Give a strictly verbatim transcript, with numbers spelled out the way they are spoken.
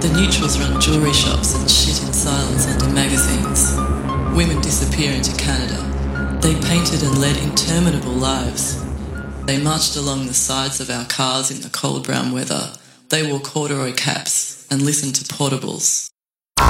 The neutrals run jewellery shops and shit in silence under magazines. Women disappear into Canada. They painted and led interminable lives. They marched along the sides of our cars in the cold brown weather. They wore corduroy caps and listened to portables.